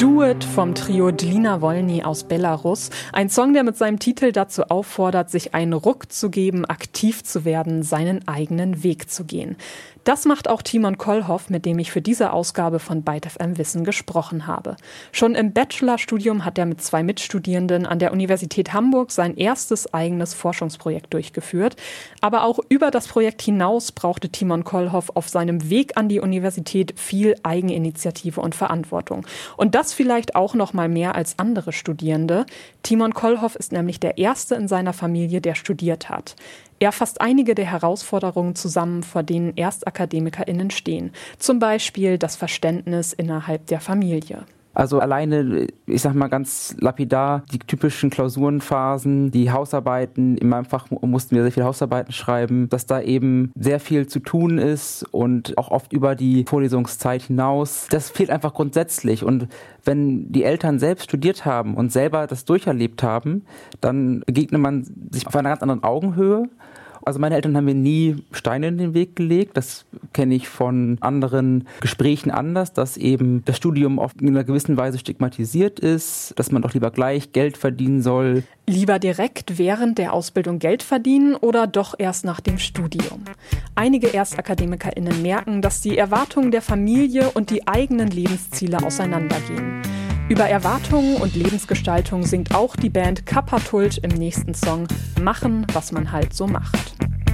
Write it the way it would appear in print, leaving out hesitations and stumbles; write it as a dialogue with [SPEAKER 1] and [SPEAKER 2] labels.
[SPEAKER 1] Do It vom Trio Dlina Wolny aus Belarus. Ein Song, der mit seinem Titel dazu auffordert, sich einen Ruck zu geben, aktiv zu werden, seinen eigenen Weg zu gehen. Das macht auch Timon Kollhoff, mit dem ich für diese Ausgabe von Byte FM Wissen gesprochen habe. Schon im Bachelorstudium hat er mit 2 Mitstudierenden an der Universität Hamburg sein erstes eigenes Forschungsprojekt durchgeführt. Aber auch über das Projekt hinaus brauchte Timon Kollhoff auf seinem Weg an die Universität viel Eigeninitiative und Verantwortung. Und das vielleicht auch noch mal mehr als andere Studierende. Timon Kollhoff ist nämlich der Erste in seiner Familie, der studiert hat. Er fasst einige der Herausforderungen zusammen, vor denen ErstakademikerInnen stehen. Zum Beispiel das Verständnis innerhalb der Familie.
[SPEAKER 2] Also alleine, ich sag mal ganz lapidar, die typischen Klausurenphasen, die Hausarbeiten, in meinem Fach mussten wir sehr viele Hausarbeiten schreiben, dass da eben sehr viel zu tun ist und auch oft über die Vorlesungszeit hinaus. Das fehlt einfach grundsätzlich, und wenn die Eltern selbst studiert haben und selber das durcherlebt haben, dann begegnet man sich auf einer ganz anderen Augenhöhe. Also meine Eltern haben mir nie Steine in den Weg gelegt. Das kenne ich von anderen Gesprächen anders, dass eben das Studium oft in einer gewissen Weise stigmatisiert ist, dass man doch lieber gleich Geld verdienen soll.
[SPEAKER 1] Lieber direkt während der Ausbildung Geld verdienen oder doch erst nach dem Studium? Einige ErstakademikerInnen merken, dass die Erwartungen der Familie und die eigenen Lebensziele auseinandergehen. Über Erwartungen und Lebensgestaltung singt auch die Band Kappa Tult im nächsten Song Machen, was man halt so macht.